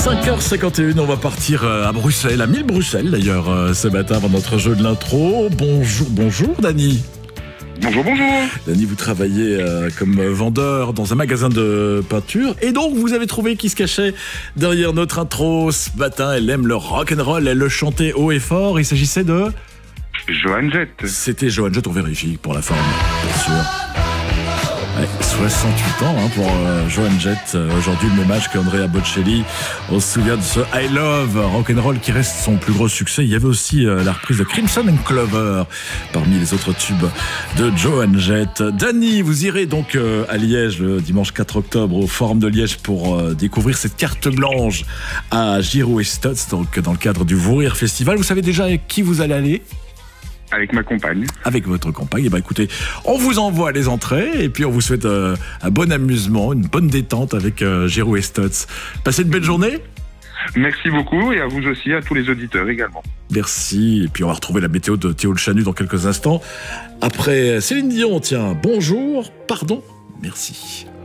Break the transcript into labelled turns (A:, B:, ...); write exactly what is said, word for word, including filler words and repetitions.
A: cinq heures cinquante et une, on va partir à Bruxelles, à mille Bruxelles d'ailleurs, ce matin avant notre jeu de l'intro. Bonjour, bonjour Dany.
B: Bonjour, bonjour.
A: Dany, vous travaillez euh, comme vendeur dans un magasin de peinture et donc vous avez trouvé qui se cachait derrière notre intro ce matin. Elle aime le rock'n'roll, elle le chantait haut et fort. Il s'agissait de...
B: Joan Jett.
A: C'était Joan Jett, on vérifie pour la forme, bien sûr. Ouais, soixante-huit ans hein, pour euh, Joan Jett. Euh, aujourd'hui, le même âge qu'Andrea Bocelli. On se souvient de ce I Love Rock'n'Roll qui reste son plus gros succès. Il y avait aussi euh, la reprise de Crimson and Clover parmi les autres tubes de Joan Jett. Dany, vous irez donc euh, à Liège le dimanche quatre octobre au Forum de Liège pour euh, découvrir cette carte blanche à Giroud et Stutz, donc dans le cadre du Vourir Festival. Vous savez déjà avec qui vous allez aller ?
B: Avec ma compagne.
A: Avec votre compagne. Et ben écoutez, on vous envoie les entrées et puis on vous souhaite euh, un bon amusement, une bonne détente avec euh, Giroud et Stutz. Passez une belle journée.
B: Merci beaucoup et à vous aussi, à tous les auditeurs également.
A: Merci. Et puis on va retrouver la météo de Théo Le Chanu dans quelques instants. Après Céline Dion, tiens, bonjour, pardon, merci.